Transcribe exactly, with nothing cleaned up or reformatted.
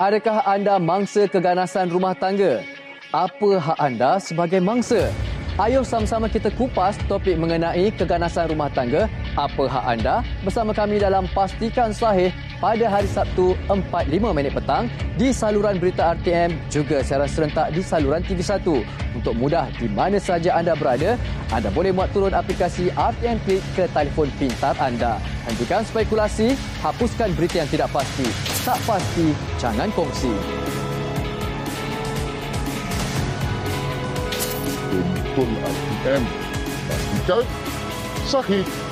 Adakah anda mangsa keganasan rumah tangga? Apa hak anda sebagai mangsa? Ayuh sama-sama kita kupas topik mengenai keganasan rumah tangga. Apa hak anda? Bersama kami dalam Pastikan Sahih pada hari Sabtu empat lima minit petang di saluran berita R T M, juga secara serentak di saluran T V satu. Untuk mudah di mana saja anda berada, anda boleh muat turun aplikasi R T M Klik ke telefon pintar anda. Hentikan spekulasi, hapuskan berita yang tidak pasti. Tak pasti, jangan kongsi. Telefon R T M. Pastikan Sahih.